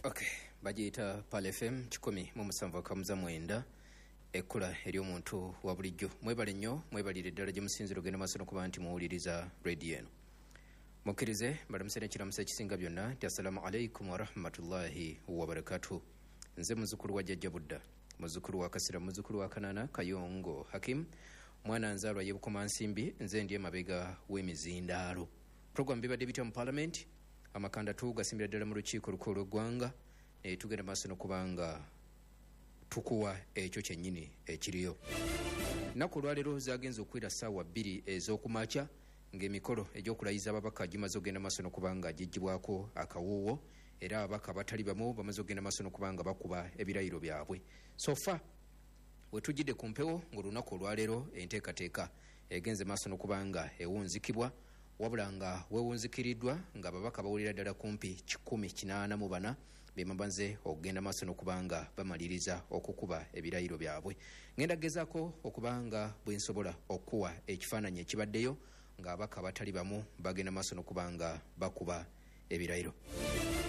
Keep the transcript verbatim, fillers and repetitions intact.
Okay, bagiyita Pal F M kikumi mu musanvu akamuza mwenda ekkula eri omuntu wa bulijjo. Mwebale nnyo, mwebalire ddala gye musinzira ogenda maaso n'okuba nti muwuliriza radio eno. Mukkirize balamusa n'ekiramusa ekisinga byonna nti assalamu alaikum wa rahmatullahi wa barakatuh. Nze muzukulu wa Jjajja Budda, muzukulu wa Kasira, muzukulu wa Kanana Kayongo Hakim, mwana nzaalwa ye Bukomansimbi, nze ndi emabega w'emizindaalo. Program bibadde bitya mu Parliament, amakanda tu gasimbira ddala mu lukiiko olukulu lw'eggwanga, ne tugenda maaso n'okubanga tukuwa ekyo kyennyini ekiriyo. Nnaku olwaleero zaagenze okwira ssaawa bbiri ez'okumakya ng'emikolo egy'okulayiza ababaka gimaze ogenda maaso n'okubanga giggyibwako akawuuwo, era ababaka batali bamu bamaze ogenda maaso n'okubanga bakuba ebirayiro byabwe. Sofa wetujjidde ku mpewo ng'olunaku olwaleero enteekateeka egenze maaso n'okubanga ewunzikibwa, wabula nga weewunzikiriddwa ng'ababaka bawulira ddala kumpi kikumi kinaana mu bana be bamaze okugenda maaso n'okubanga bamaliriza okukuba ebirayiro byabwe. Ngenda gezaako okubanga bwe nsobola okuwa ekifaananyi ekibaddeyo ng'ababaka batali bamu bagenda maaso n'okubanga bakuba ebirayiro.